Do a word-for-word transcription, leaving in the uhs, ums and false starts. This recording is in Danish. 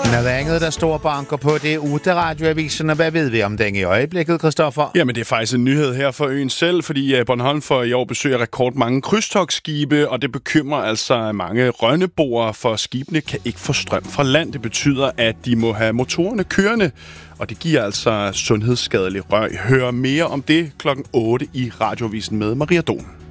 Når ringet der står banker på, det er Ute Radioavisen, og hvad ved vi om den i øjeblikket, Christoffer? Jamen, det er faktisk en nyhed her for øen selv, fordi Bornholm får i år besøg af rekordmange krydstogtskibe, og det bekymrer altså mange rønneboere, for skibene kan ikke få strøm fra land. Det betyder, at de må have motorerne kørende, og det giver altså sundhedsskadelig røg. Hør mere om det klokken otte i Radioavisen med Maria Don.